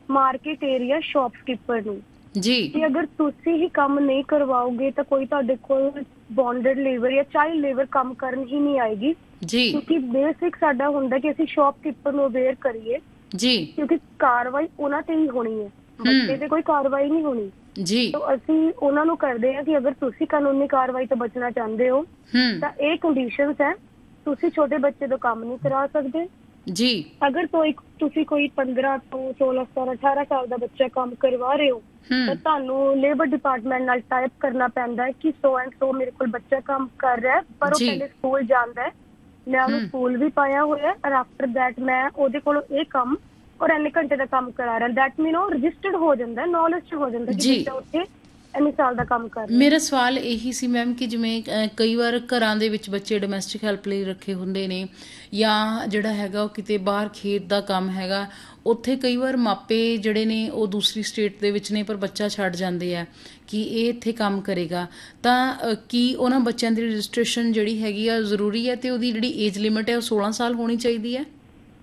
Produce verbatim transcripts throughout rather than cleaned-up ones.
Market area shopkeeper ਨੂੰ ਜੀ ਕਿ ਅਗਰ ਤੁਸੀਂ ਹੀ ਕੰਮ ਨਹੀਂ ਕਰਵਾਓਗੇ ਤਾਂ ਕੋਈ ਤੁਹਾਡੇ ਕੋਲ ਬੌਂਡਡ ਲੇਬਰ ਜਾਂ ਚਾਈਲਡ ਲੇਬਰ ਕੰਮ ਕਰਨ ਹੀ ਨਹੀਂ ਆਏਗੀ। ਜੀ ਕਿਉਂਕਿ ਬੇਸਿਕ ਸਾਡਾ ਹੁੰਦਾ ਕਿ ਅਸੀਂ ਸ਼ੌਪਕੀਪਰ ਨੂੰ ਅਵੇਅਰ ਕਰੀਏ, ਜੀ ਕਿਉਂਕਿ ਕਾਰਵਾਈ ਉਹਨਾਂ ਤੇ ਹੀ ਹੋਣੀ ਹੈ, ਬੱਚੇ ਤੇ ਕੋਈ ਕਾਰਵਾਈ ਨਹੀਂ ਹੋਣੀ। ਜੀ ਤਾਂ ਅਸੀਂ ਉਹਨਾਂ ਨੂੰ ਕਰਦੇ ਹਾਂ ਕਿ ਅਗਰ ਤੁਸੀਂ ਕਾਨੂੰਨੀ ਕਾਰਵਾਈ ਤੋਂ ਬਚਣਾ ਚਾਹੁੰਦੇ ਹੋ ਤਾਂ ਇਹ ਕੰਡੀਸ਼ਨਸ ਹੈ, ਤੁਸੀਂ ਛੋਟੇ ਬੱਚੇ ਤੋਂ ਕੰਮ ਨਹੀਂ ਕਰਾ ਸਕਦੇ। ਜੀ ਅਗਰ ਕੋਈ ਤੁਸੀਂ ਕੋਈ ਪੰਦਰਾਂ ਤੋਂ ਸੋਲਾਂ ਸਤਾਰਾਂ ਅਠਾਰਾਂ ਸਾਲ ਦਾ ਬੱਚਾ ਕੰਮ ਕਰਵਾ ਰਹੇ ਹੋ ਤਾਂ ਤੁਹਾਨੂੰ ਲੇਬਰ ਡਿਪਾਰਟਮੈਂਟ ਨਾਲ ਟਾਈਪ ਕਰਨਾ ਪੈਂਦਾ ਹੈ ਕਿ ਸੋ ਐਂਡ ਸੋ ਮੇਰੇ ਕੋਲ ਬੱਚਾ ਕੰਮ ਕਰ ਰਿਹਾ ਪਰ ਉਹ ਪਹਿਲੇ ਸਕੂਲ ਜਾਂਦਾ ਹੈ, ਮੈਂ ਉਹਨੂੰ ਸਕੂਲ ਵੀ ਪਾਇਆ ਹੋਇਆ ਔਰ ਆਫਟਰ ਦੈਟ ਮੈਂ ਉਹਦੇ ਕੋਲੋਂ ਇਹ ਕੰਮ ਔਰ ਇੰਨੇ ਘੰਟੇ ਦਾ ਕੰਮ ਕਰਾ ਰਿਹਾ। ਦੈਟ ਮੀਨ ਉਹ ਰਜਿਸਟਰਡ ਹੋ ਜਾਂਦਾ, ਨੌਲੇਜ ਚ ਹੋ ਜਾਂਦਾ ਕਿ ਬੱਚਾ ਉੱਥੇ ਇੰਨੇ ਸਾਲ ਦਾ ਕੰਮ ਕਰ ਰਿਹਾ। ਮੇਰਾ ਸਵਾਲ ਇਹੀ ਸੀ ਮੈਮ ਕਿ ਜਿਵੇਂ ਕਈ ਵਾਰ ਘਰਾਂ ਦੇ ਵਿੱਚ ਬੱਚੇ ਡੋਮੈਸਟਿਕ ਹੈਲਪ ਲਈ ਰੱਖੇ ਹੁੰਦੇ ਨੇ ਜਾਂ ਜਿਹੜਾ ਹੈਗਾ ਉਹ ਕਿਤੇ ਬਾਹਰ ਖੇਤ ਦਾ ਕੰਮ ਹੈਗਾ, ਉੱਥੇ ਕਈ ਵਾਰ ਮਾਪੇ ਜਿਹੜੇ ਨੇ ਉਹ ਦੂਸਰੀ ਸਟੇਟ ਦੇ ਵਿੱਚ ਨੇ ਪਰ ਬੱਚਾ ਛੱਡ ਜਾਂਦੇ ਆ ਕਿ ਇਹ ਇੱਥੇ ਕੰਮ ਕਰੇਗਾ, ਤਾਂ ਕੀ ਉਹਨਾਂ ਬੱਚਿਆਂ ਦੀ ਰਜਿਸਟ੍ਰੇਸ਼ਨ ਜਿਹੜੀ ਹੈਗੀ ਆ ਜ਼ਰੂਰੀ ਹੈ ਅਤੇ ਉਹਦੀ ਜਿਹੜੀ ਏਜ ਲਿਮਿਟ ਹੈ ਉਹ ਸੋਲਾਂ ਸਾਲ ਹੋਣੀ ਚਾਹੀਦੀ ਹੈ?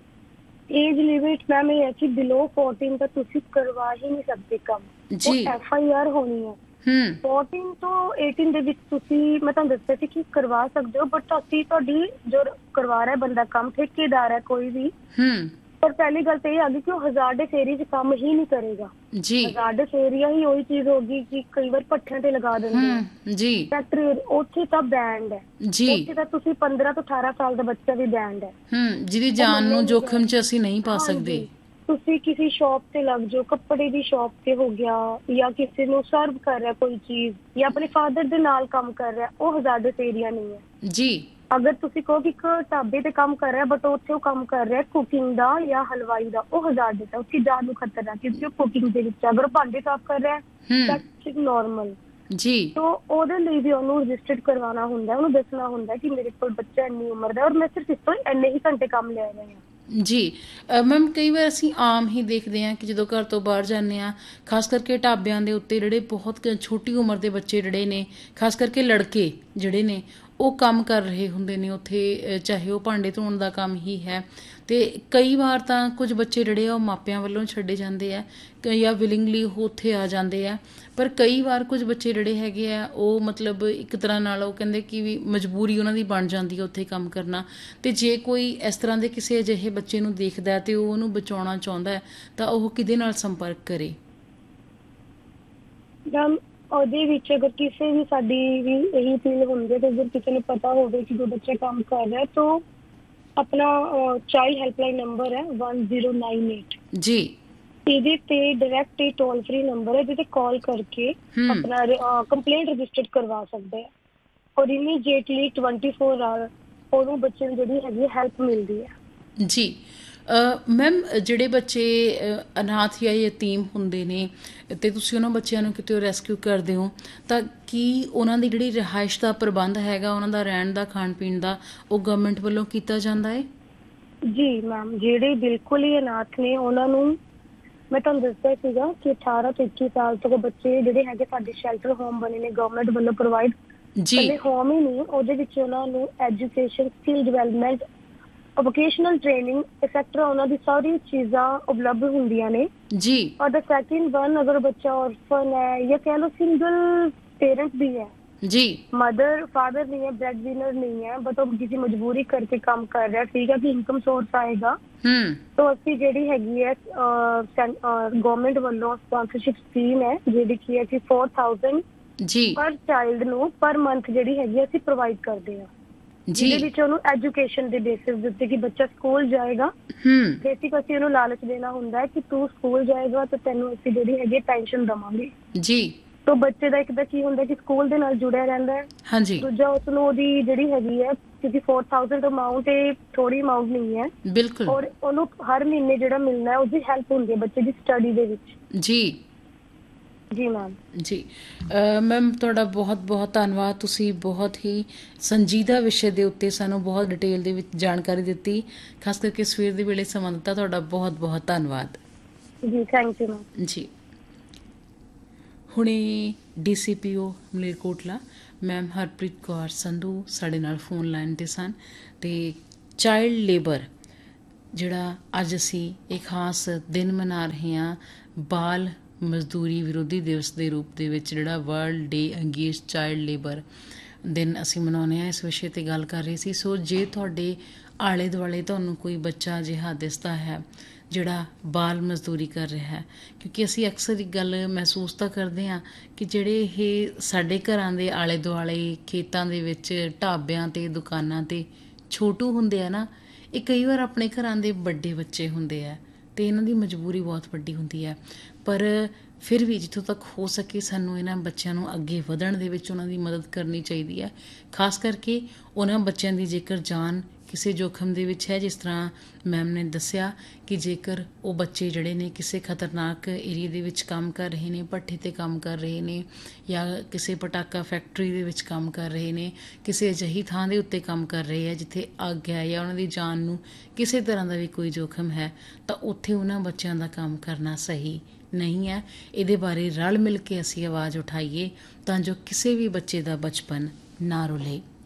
ਏਜ ਲਿਮਿਟ ਮੈਮ ਇਹ ਹੈ ਕਿ ਬਿਲੋ ਫੋਰਟੀਨ ਤਾਂ ਤੁਸੀਂ ਕਰਵਾ ਹੀ ਨਹੀਂ ਸਕਦੇ ਕੰਮ, ਉਹ ਐਫ ਆਈ ਆਰ ਹੋਣੀ ਹੈ। ਫੋਰਟੀਨ ਤੋਂ ਏਟੀਨ ਦੇ ਵਿੱਚ ਤੁਸੀਂ ਮੈਂ ਤੁਹਾਨੂੰ ਦੱਸਿਆ ਸੀ ਕਿ ਕਰਵਾ ਸਕਦੇ ਹੋ, ਬਟ ਅਸੀਂ ਤੁਹਾਡੀ ਜੋ ਕਰਵਾ ਰਿਹਾ ਬੰਦਾ ਕੰਮ ਠੇਕੇਦਾਰ ਹੈ ਕੋਈ ਵੀ, ਪਰ ਪਹਿਲੀ ਗੱਲ ਤਾਂ ਇਹ ਆ ਗਈ ਕਿ ਉਹ ਹਜ਼ਾਰਡਸ ਏਰੀਆ 'ਚ ਕੰਮ ਹੀ ਨਹੀਂ ਕਰੇਗਾ। ਹਜ਼ਾਰਡਸ ਏਰੀਆ ਹੀ ਉਹੀ ਚੀਜ਼ ਹੋਗੀ ਕਿ ਕਈ ਵਾਰ ਭੱਠਿਆਂ ਤੇ ਲਗਾ ਦਿੰਦੇ ਆ ਜੀ ਫੈਕਟਰੀ, ਉੱਥੇ ਤਾਂ ਬੈਂਡ ਹੈ ਜੀ, ਉੱਥੇ ਤਾਂ ਤੁਸੀਂ ਪੰਦਰਾਂ ਤੋਂ ਅਠਾਰਾਂ ਸਾਲ ਦਾ ਬੱਚਾ ਵੀ ਬੈਂਡ ਹੈ ਜਿਹਦੀ ਜਾਨ ਨੂੰ ਜੋਖਮ 'ਚ ਅਸੀਂ ਨਹੀਂ ਪਾ ਸਕਦੇ। ਤੁਸੀਂ ਕਿਸੇ ਸ਼ੌਪ ਤੇ ਲੱਗ ਜਾਓ, ਕੱਪੜੇ ਦੀ ਸ਼ੌਪ ਤੇ ਹੋ ਗਿਆ ਜਾਂ ਕਿਸੇ ਨੂੰ ਸਰਵ ਕਰ ਰਿਹਾ ਕੋਈ ਚੀਜ਼ ਜਾਂ ਆਪਣੇ ਫਾਦਰ ਦੇ ਨਾਲ ਕੰਮ ਕਰ ਰਿਹਾ, ਉਹ ਹਜ਼ਾਰਡਸ ਏਰੀਆ ਨਹੀਂ ਹੈ ਜੀ। ਅਗਰ ਤੁਸੀਂ ਕਹੋ ਕਿ ਇੱਕ ਢਾਬੇ ਤੇ ਕੰਮ ਕਰ ਰਿਹਾ ਬਟ ਉੱਥੇ ਉਹ ਕੰਮ ਕਰ ਰਿਹਾ ਕੁਕਿੰਗ ਦਾ ਜਾਂ ਹਲਵਾਈ ਦਾ, ਉਹ ਹਜ਼ਾਰਡਸ ਹੈ, ਉੱਥੇ ਜਾਨ ਨੂੰ ਖਤਰਾ ਕਿਉਂਕਿ ਉਹ ਕੁਕਿੰਗ ਦੇ ਵਿੱਚ ਅਗਰ ਉਹ ਭਾਂਡੇ ਸਾਫ਼ ਕਰ ਰਿਹਾ ਦੈਟਸ ਨਾਰਮਲ ਜੀ। ਤਾਂ ਉਹਦੇ ਲਈ ਵੀ ਉਹਨੂੰ ਰਜਿਸਟਰਡ ਕਰਵਾਉਣਾ ਹੁੰਦਾ, ਉਹਨੂੰ ਦੱਸਣਾ ਹੁੰਦਾ ਕਿ ਮੇਰੇ ਕੋਲ ਬੱਚਾ ਇੰਨੀ ਉਮਰ ਦਾ ਔਰ ਮੈਂ ਸਿਰਫ ਇਸ ਤੋਂ ਇੰਨੇ ਹੀ ਘੰਟੇ ਕੰਮ ਲੈ ਰਹੇ ਹਾਂ ਜੀ। ਮੈਮ ਕਈ ਵਾਰ ਅਸੀਂ ਆਮ ਹੀ ਦੇਖਦੇ ਹਾਂ ਕਿ ਜਦੋਂ ਘਰ ਤੋਂ ਬਾਹਰ ਜਾਂਦੇ ਹਾਂ, ਖਾਸ ਕਰਕੇ ਢਾਬਿਆਂ ਦੇ ਉੱਤੇ ਜਿਹੜੇ ਬਹੁਤ ਛੋਟੀ ਉਮਰ ਦੇ ਬੱਚੇ ਜਿਹੜੇ ਨੇ, ਖਾਸ ਕਰਕੇ ਲੜਕੇ ਜਿਹੜੇ ਨੇ ਉਹ ਕੰਮ ਕਰ ਰਹੇ ਹੁੰਦੇ ਨੇ ਉੱਥੇ, ਚਾਹੇ ਉਹ ਭਾਂਡੇ ਧੋਣ ਦਾ ਕੰਮ ਹੀ ਹੈ, ਅਤੇ ਕਈ ਵਾਰ ਤਾਂ ਕੁਝ ਬੱਚੇ ਜਿਹੜੇ ਆ ਉਹ ਮਾਪਿਆਂ ਵੱਲੋਂ ਛੱਡੇ ਜਾਂਦੇ ਆ ਜਾਂ ਵਿਲਿੰਗਲੀ ਉਹ ਉੱਥੇ ਆ ਜਾਂਦੇ ਆ, ਪਰ ਕਈ ਵਾਰ ਕੁਝ ਬੱਚੇ ਜਿਹੜੇ ਹੈਗੇ ਆ ਉਹ ਮਤਲਬ ਇੱਕ ਤਰ੍ਹਾਂ ਨਾਲ ਉਹ ਕਹਿੰਦੇ ਕਿ ਵੀ ਮਜਬੂਰੀ ਉਹਨਾਂ ਦੀ ਬਣ ਜਾਂਦੀ ਹੈ ਉੱਥੇ ਕੰਮ ਕਰਨਾ, ਅਤੇ ਜੇ ਕੋਈ ਇਸ ਤਰ੍ਹਾਂ ਦੇ ਕਿਸੇ ਅਜਿਹੇ ਬੱਚੇ ਨੂੰ ਦੇਖਦਾ ਅਤੇ ਉਹ ਉਹਨੂੰ ਬਚਾਉਣਾ ਚਾਹੁੰਦਾ ਤਾਂ ਉਹ ਕਿਹਦੇ ਨਾਲ ਸੰਪਰਕ ਕਰੇ? ਉਹਦੇ ਵਿੱਚ ਅਗਰ ਕਿਸੇ ਵੀ ਸਾਡੀ ਵੀ ਇਹੀ ਫੀਲ ਹੁੰਦੀ ਹੈ ਤੇ ਅਗਰ ਕਿਸੇ ਨੂੰ ਪਤਾ ਹੋਵੇ ਕਿ ਜੋ ਬੱਚਾ ਕੰਮ ਕਰ ਰਿਹਾ ਤਾਂ ਆਪਣਾ ਚਾਈਲਡ ਹੈਲਪਲਾਈਨ ਨੰਬਰ ਹੈ ਵਨ ਜ਼ੀਰੋ ਨਾਈਨ ਏਟ ਜੀ, ਇਹਦੇ ਤੇ ਡਾਇਰੈਕਟ ਇਹ ਟੋਲ ਫ੍ਰੀ ਨੰਬਰ ਹੈ ਜਿਹਦੇ ਕਾਲ ਕਰਕੇ ਆਪਣਾ ਕੰਪਲੇਂਟ ਰਜਿਸਟਰਡ ਕਰਵਾ ਸਕਦੇ ਆ ਔਰ ਇਮੀਡੀਏਟਲੀ ਟਵੰਟੀ ਫੋਰ ਆਵਰ ਉਹਨੂੰ ਬੱਚੇ ਨੂੰ ਜਿਹੜੀ ਹੈਗੀ ਹੈਲਪ ਮਿਲਦੀ ਹੈ ਜੀ। ਮੈਮ ਜਿਹੜੇ ਬੱਚੇ ਅਨਾਥ ਜਾਂ ਯਤੀਮ ਹੁੰਦੇ ਨੇ ਅਤੇ ਤੁਸੀਂ ਉਹਨਾਂ ਬੱਚਿਆਂ ਨੂੰ ਕਿਤੇ ਰੈਸਕਿਊ ਕਰਦੇ ਹੋ ਤਾਂ ਕੀ ਉਹਨਾਂ ਦੀ ਜਿਹੜੀ ਰਿਹਾਇਸ਼ ਦਾ ਪ੍ਰਬੰਧ ਹੈਗਾ, ਉਹਨਾਂ ਦਾ ਰਹਿਣ ਦਾ, ਖਾਣ ਪੀਣ ਦਾ, ਉਹ ਗਵਰਨਮੈਂਟ ਵੱਲੋਂ ਕੀਤਾ ਜਾਂਦਾ ਹੈ? ਜੀ ਮੈਮ, ਜਿਹੜੇ ਬਿਲਕੁਲ ਹੀ ਅਨਾਥ ਨੇ ਉਹਨਾਂ ਨੂੰ ਮੈਂ ਤੁਹਾਨੂੰ ਦੱਸਿਆ ਸੀਗਾ ਕਿ ਅਠਾਰਾਂ ਤੋਂ ਇੱਕੀ ਸਾਲ ਤੱਕ ਬੱਚੇ ਜਿਹੜੇ ਹੈਗੇ ਸਾਡੇ ਸ਼ੈਲਟਰ ਹੋਮ ਬਣੇ ਨੇ ਗਵਰਨਮੈਂਟ ਵੱਲੋਂ ਪ੍ਰੋਵਾਈਡ, ਇਕੱਲੇ ਹੋਮ ਹੀ ਨਹੀਂ, ਉਹਦੇ ਵਿੱਚ ਉਹਨਾਂ ਨੂੰ education, skill development, vocational training etcetera ਉਹਨਾਂ ਦੀ ਸਾਰੀ ਚੀਜ਼ਾਂ ਉਪਲਬਧ ਹੁੰਦੀਆਂ ਨੇ ਜੀ। ਔਰ ਦਾ ਸੈਕਿੰਡ ਵਨ, ਅਗਰ ਬੱਚਾ ਔਰਫਨ ਹੈ ਜਾਂ ਕਹਿ ਲਓ ਸਿੰਗਲ ਪੇਰੈਂਟ ਵੀ ਹੈ ਜੀ, ਮਦਰ ਫਾਦਰ ਨਹੀਂ ਹੈ, ਬ੍ਰੈਡ ਵਿਨਰ ਨਹੀਂ ਹੈ, ਬਟ ਉਹ ਕਿਸੇ ਮਜਬੂਰੀ ਕਰਕੇ ਕੰਮ ਕਰ ਰਿਹਾ, ਠੀਕ ਹੈ ਕਿ ਇਨਕਮ ਸੋਰਸ ਆਏਗਾ, ਤਾਂ ਅਸੀਂ ਜਿਹੜੀ ਹੈਗੀ ਹੈ ਗਵਰਨਮੈਂਟ ਵੱਲੋਂ ਸਪਾਂਸਰਸ਼ਿਪ ਸਕੀਮ ਹੈ ਜਿਹੜੀ ਕੀ ਹੈ ਕਿ ਫੋਰ ਥਾਊਜ਼ੈਂਡ ਜੀ ਪਰ ਚਾਈਲਡ ਨੂੰ ਪਰ ਮੰਥ ਜਿਹੜੀ ਹੈਗੀ ਅਸੀਂ ਪ੍ਰੋਵਾਈਡ ਕਰਦੇ ਹਾਂ, ਜਿਹਦੇ ਵਿੱਚ ਉਹਨੂੰ ਐਜੂਕੇਸ਼ਨ ਦੇ ਬੇਸਿਸ ਦੇ ਉੱਤੇ ਕਿ ਬੱਚਾ ਸਕੂਲ ਜਾਏਗਾ, ਬੇਸਿਕ ਅਸੀਂ ਉਹਨੂੰ ਲਾਲਚ ਦੇਣਾ ਹੁੰਦਾ ਹੈ ਕਿ ਤੂੰ ਸਕੂਲ ਜਾਏਗਾ ਤਾਂ ਤੈਨੂੰ ਅਸੀਂ ਜਿਹੜੀ ਹੈਗੀ ਪੈਨਸ਼ਨ ਦੇਵਾਂਗੇ ਜੀ। ਤਾਂ ਬੱਚੇ ਦਾ ਇੱਕ ਤਾਂ ਕੀ ਹੁੰਦਾ ਕਿ ਸਕੂਲ ਦੇ ਨਾਲ ਜੁੜਿਆ ਰਹਿੰਦਾ ਹੈ, ਹਾਂਜੀ। ਦੂਜਾ ਉਸਨੂੰ ਉਹਦੀ ਜਿਹੜੀ ਹੈਗੀ ਹੈ ਕਿਉਂਕਿ ਫੋਰ ਥਾਊਜ਼ੈਂਡ ਅਮਾਊਂਟ ਇਹ ਥੋੜੀ ਅਮਾਊਂਟ ਨਹੀਂ ਹੈ ਬਿਲਕੁਲ, ਔਰ ਉਹਨੂੰ ਹਰ ਮਹੀਨੇ ਜਿਹੜਾ ਮਿਲਣਾ ਉਹਦੀ ਹੈਲਪ ਹੁੰਦੀ ਹੈ ਬੱਚੇ ਦੀ ਸਟੱਡੀ ਦੇ ਵਿੱਚ ਜੀ। ਜੀ ਮੈਮ ਜੀ ਮੈਮ ਤੁਹਾਡਾ ਬਹੁਤ ਬਹੁਤ ਧੰਨਵਾਦ, ਤੁਸੀਂ ਬਹੁਤ ਹੀ ਸੰਜੀਦਾ ਵਿਸ਼ੇ ਦੇ ਉੱਤੇ ਸਾਨੂੰ ਬਹੁਤ ਡਿਟੇਲ ਦੇ ਵਿੱਚ ਜਾਣਕਾਰੀ ਦਿੱਤੀ, ਖਾਸ ਕਰਕੇ ਸਵੇਰ ਦੇ ਵੇਲੇ ਸਮਾਂ ਦਿੱਤਾ, ਤੁਹਾਡਾ ਬਹੁਤ ਬਹੁਤ ਧੰਨਵਾਦ ਜੀ। ਥੈਂਕ ਯੂ ਮੈਮ ਜੀ। ਹੁਣੇ ਡੀ ਸੀ ਪੀ ਓ ਮਲੇਰਕੋਟਲਾ ਮੈਮ ਹਰਪ੍ਰੀਤ ਕੌਰ ਸੰਧੂ ਸਾਡੇ ਨਾਲ ਫੋਨ ਲਾਈਨ 'ਤੇ ਸਨ, ਅਤੇ ਚਾਈਲਡ ਲੇਬਰ ਜਿਹੜਾ ਅੱਜ ਅਸੀਂ ਇਹ ਖਾਸ ਦਿਨ ਮਨਾ ਰਹੇ ਹਾਂ ਬਾਲ ਮਜ਼ਦੂਰੀ ਵਿਰੋਧੀ ਦਿਵਸ ਦੇ ਰੂਪ ਦੇ ਵਿੱਚ, ਜਿਹੜਾ ਵਰਲਡ ਡੇ ਅਗੇਂਸਟ ਚਾਈਲਡ ਲੇਬਰ ਦਿਨ ਅਸੀਂ ਮਨਾਉਂਦੇ ਹਾਂ, ਇਸ ਵਿਸ਼ੇ 'ਤੇ ਗੱਲ ਕਰ ਰਹੀ ਸੀ। ਸੋ ਜੇ ਤੁਹਾਡੇ ਆਲੇ ਦੁਆਲੇ ਤੁਹਾਨੂੰ ਕੋਈ ਬੱਚਾ ਅਜਿਹਾ ਦਿਸਦਾ ਹੈ ਜਿਹੜਾ ਬਾਲ ਮਜ਼ਦੂਰੀ ਕਰ ਰਿਹਾ ਹੈ, ਕਿਉਂਕਿ ਅਸੀਂ ਅਕਸਰ ਇੱਕ ਗੱਲ ਮਹਿਸੂਸ ਤਾਂ ਕਰਦੇ ਹਾਂ ਕਿ ਜਿਹੜੇ ਇਹ ਸਾਡੇ ਘਰਾਂ ਦੇ ਆਲੇ ਦੁਆਲੇ ਖੇਤਾਂ ਦੇ ਵਿੱਚ ਢਾਬਿਆਂ 'ਤੇ ਦੁਕਾਨਾਂ 'ਤੇ ਛੋਟੂ ਹੁੰਦੇ ਆ ਨਾ, ਇਹ ਕਈ ਵਾਰ ਆਪਣੇ ਘਰਾਂ ਦੇ ਵੱਡੇ ਬੱਚੇ ਹੁੰਦੇ ਆ ਅਤੇ ਇਹਨਾਂ ਦੀ ਮਜਬੂਰੀ ਬਹੁਤ ਵੱਡੀ ਹੁੰਦੀ ਹੈ। ਪਰ ਫਿਰ ਵੀ ਜਿੱਥੋਂ ਤੱਕ ਹੋ ਸਕੇ ਸਾਨੂੰ ਇਹਨਾਂ ਬੱਚਿਆਂ ਨੂੰ ਅੱਗੇ ਵਧਣ ਦੇ ਵਿੱਚ ਉਹਨਾਂ ਦੀ ਮਦਦ ਕਰਨੀ ਚਾਹੀਦੀ ਹੈ। ਖਾਸ ਕਰਕੇ ਉਹਨਾਂ ਬੱਚਿਆਂ ਦੀ ਜੇਕਰ ਜਾਨ ਕਿਸੇ ਜੋਖਮ ਦੇ ਵਿੱਚ ਹੈ, ਜਿਸ ਤਰ੍ਹਾਂ ਮੈਮ ਨੇ ਦੱਸਿਆ ਕਿ ਜੇਕਰ ਉਹ ਬੱਚੇ ਜਿਹੜੇ ਨੇ ਕਿਸੇ ਖਤਰਨਾਕ ਏਰੀਏ ਦੇ ਵਿੱਚ ਕੰਮ ਕਰ ਰਹੇ ਨੇ, ਭੱਠੇ 'ਤੇ ਕੰਮ ਕਰ ਰਹੇ ਨੇ ਜਾਂ ਕਿਸੇ ਪਟਾਕਾ ਫੈਕਟਰੀ ਦੇ ਵਿੱਚ ਕੰਮ ਕਰ ਰਹੇ ਨੇ, ਕਿਸੇ ਅਜਿਹੀ ਥਾਂ ਦੇ ਉੱਤੇ ਕੰਮ ਕਰ ਰਹੇ ਹੈ ਜਿੱਥੇ ਅੱਗ ਹੈ ਜਾਂ ਉਹਨਾਂ ਦੀ ਜਾਨ ਨੂੰ ਕਿਸੇ ਤਰ੍ਹਾਂ ਦਾ ਵੀ ਕੋਈ ਜੋਖਮ ਹੈ, ਤਾਂ ਉੱਥੇ ਉਹਨਾਂ ਬੱਚਿਆਂ ਦਾ ਕੰਮ ਕਰਨਾ ਸਹੀ ਨਹੀਂ ਹੈ। ਇਹਦੇ ਬਾਰੇ ਰਲ ਮਿਲ ਕੇ ਅਸੀਂ ਆਵਾਜ਼ ਉਠਾਈਏ ਤਾਂ ਜੋ ਕਿਸੇ ਵੀ ਬੱਚੇ ਦਾ ਬਚਪਨ ਨਾ ਰੁਲੇ।